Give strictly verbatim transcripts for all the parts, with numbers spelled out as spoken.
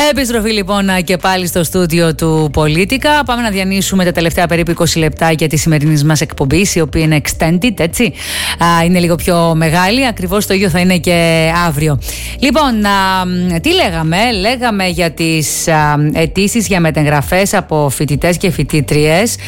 Επιστροφή λοιπόν και πάλι στο στούντιο του Πολίτικα. Πάμε να διανύσουμε τα τελευταία περίπου είκοσι λεπτάκια τη σημερινή μας εκπομπής, η οποία είναι extended, έτσι. Είναι λίγο πιο μεγάλη. Ακριβώς το ίδιο θα είναι και αύριο. Λοιπόν, τι λέγαμε? Λέγαμε για τις αιτήσεις για μετεγγραφές από φοιτητές και φοιτήτριες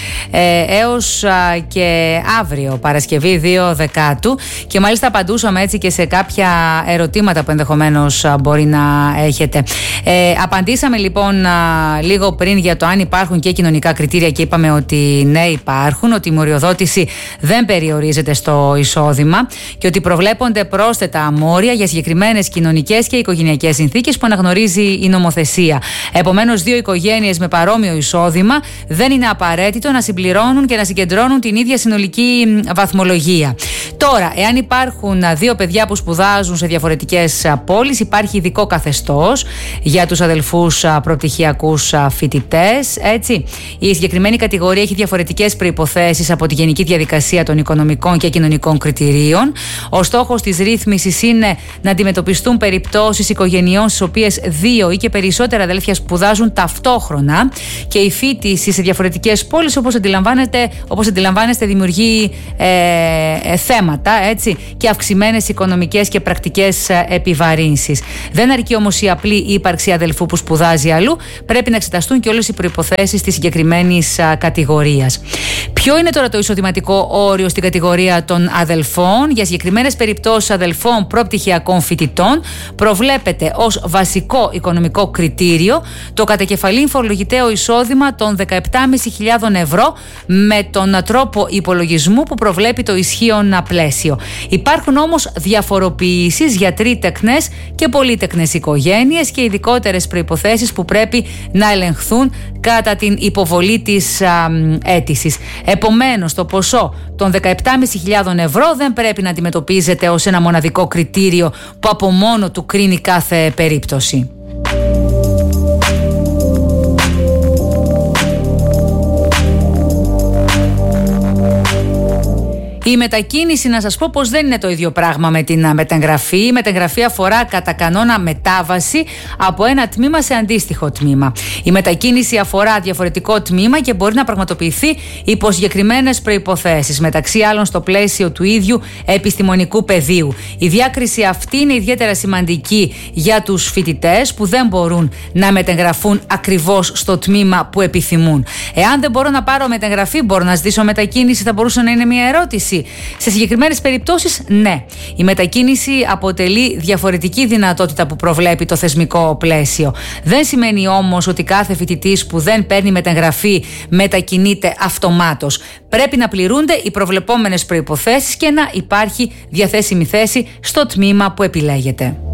έως και αύριο, Παρασκευή δύο Δεκάτου. Και μάλιστα απαντούσαμε έτσι και σε κάποια ερωτήματα που ενδεχομένως μπορεί να έχετε. Ε, απαντήσαμε λοιπόν α, λίγο πριν για το αν υπάρχουν και κοινωνικά κριτήρια και είπαμε ότι ναι, υπάρχουν, ότι η μοριοδότηση δεν περιορίζεται στο εισόδημα και ότι προβλέπονται πρόσθετα αμόρια για συγκεκριμένες κοινωνικές και οικογενειακές συνθήκες που αναγνωρίζει η νομοθεσία. Επομένως, δύο οικογένειες με παρόμοιο εισόδημα δεν είναι απαραίτητο να συμπληρώνουν και να συγκεντρώνουν την ίδια συνολική βαθμολογία. Τώρα, εάν υπάρχουν δύο παιδιά που σπουδάζουν σε διαφορετικές πόλεις, υπάρχει ειδικό καθεστώς για τους αδελφούς προπτυχιακούς φοιτητές. Έτσι. Η συγκεκριμένη κατηγορία έχει διαφορετικές προϋποθέσεις από τη γενική διαδικασία των οικονομικών και κοινωνικών κριτηρίων. Ο στόχος της ρύθμισης είναι να αντιμετωπιστούν περιπτώσεις οικογενειών στις οποίες δύο ή και περισσότερα αδέλφια σπουδάζουν ταυτόχρονα και η φοιτηση σε διαφορετικές πόλεις, όπως αντιλαμβάνετε, όπως αντιλαμβάνεστε, δημιουργεί ε, ε, θέματα, έτσι, και αυξημένες οικονομικές και πρακτικές επιβαρύνσεις. Δεν αρκεί όμως η απλή ύπαρξη αδελφού που σπουδάζει αλλού, πρέπει να εξεταστούν και όλες οι προϋποθέσεις της συγκεκριμένης κατηγορίας. Ποιο είναι τώρα το εισοδηματικό όριο στην κατηγορία των αδελφών? Για συγκεκριμένες περιπτώσεις αδελφών προπτυχιακών φοιτητών προβλέπεται ως βασικό οικονομικό κριτήριο το κατακεφαλήν φορολογητέο εισόδημα των δεκαεπτά χιλιάδες πεντακόσια ευρώ με τον τρόπο υπολογισμού που προβλέπει το ισχύον πλαίσιο. Υπάρχουν όμως διαφοροποιήσεις για τρίτεκνες και πολύτεκνες οικογένειες και ειδικότερες προϋποθέσεις που πρέπει να ελεγχθούν κατά την υποβολή της α, αίτησης. Επομένως, το ποσό των δεκαεπτά χιλιάδες πεντακόσια ευρώ δεν πρέπει να αντιμετωπίζεται ως ένα μοναδικό κριτήριο που από μόνο του κρίνει κάθε περίπτωση. Η μετακίνηση, να σας πω πως δεν είναι το ίδιο πράγμα με την μεταγραφή. Η μεταγραφή αφορά κατά κανόνα μετάβαση από ένα τμήμα σε αντίστοιχο τμήμα. Η μετακίνηση αφορά διαφορετικό τμήμα και μπορεί να πραγματοποιηθεί υπό συγκεκριμένες προϋποθέσεις, μεταξύ άλλων στο πλαίσιο του ίδιου επιστημονικού πεδίου. Η διάκριση αυτή είναι ιδιαίτερα σημαντική για τους φοιτητές που δεν μπορούν να μεταγραφούν ακριβώς στο τμήμα που επιθυμούν. Εάν δεν μπορώ να πάρω μεταγραφή, μπορώ να ζητήσω μετακίνηση, θα μπορούσε να είναι μια ερώτηση. Σε συγκεκριμένες περιπτώσεις, ναι. Η μετακίνηση αποτελεί διαφορετική δυνατότητα που προβλέπει το θεσμικό πλαίσιο. Δεν σημαίνει όμως ότι κάθε φοιτητής που δεν παίρνει μεταγραφή μετακινείται αυτομάτως. Πρέπει να πληρούνται οι προβλεπόμενες προϋποθέσεις και να υπάρχει διαθέσιμη θέση στο τμήμα που επιλέγεται.